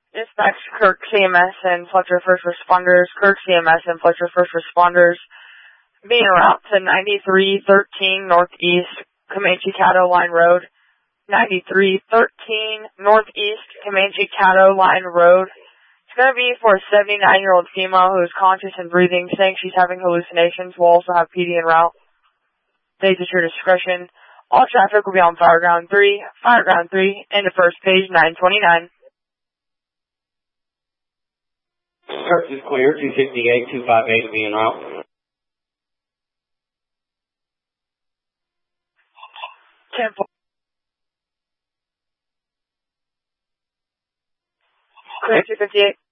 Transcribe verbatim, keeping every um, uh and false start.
Dispatch Kirk C M S and Fletcher First Responders. Kirk C M S and Fletcher First Responders being route to ninety-three thirteen Northeast Comanche Caddo Line Road. ninety-three thirteen Northeast Comanche Caddo Line Road. It's going to be for a seventy-nine-year-old female who is conscious and breathing, saying she's having hallucinations. We'll also have P D en route. Days at your discretion. All traffic will be on Fireground three, Fireground three, and the first page, nine twenty-nine. Search is clear, two sixty-eight, two fifty-eight to be en route. ten four. Clear two fifty-eight.